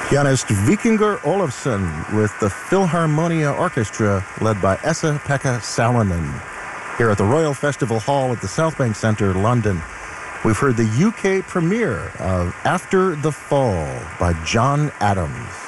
Pianist Vikingur Olafsson with the Philharmonia Orchestra led by Esa-Pekka Salonen here at the Royal Festival Hall at the South Bank Centre, London. We've heard the UK premiere of After the Fall by John Adams.